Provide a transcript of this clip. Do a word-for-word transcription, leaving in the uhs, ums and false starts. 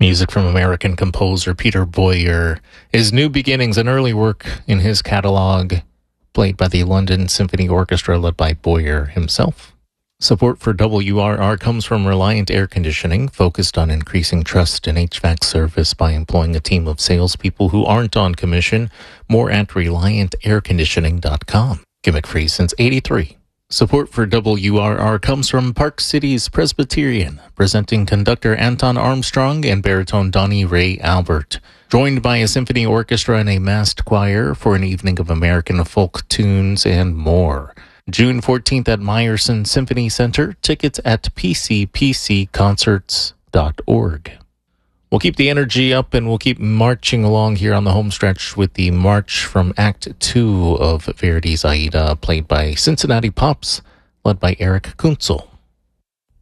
Music from American composer Peter Boyer. His New Beginnings, an early work in his catalog, played by the London Symphony Orchestra, led by Boyer himself. Support for W R R comes from Reliant Air Conditioning, focused on increasing trust in H V A C service by employing a team of salespeople who aren't on commission. More at reliant air conditioning dot com. Gimmick free since eighty-three. Support for W R R comes from Park Cities Presbyterian, presenting conductor Anton Armstrong and baritone Donnie Ray Albert, joined by a symphony orchestra and a massed choir for an evening of American folk tunes and more. June fourteenth at Meyerson Symphony Center. Tickets at p c p c concerts dot org. We'll keep the energy up and we'll keep marching along here on the home stretch with the march from Act two of Verdi's Aida, played by Cincinnati Pops, led by Eric Kunzel.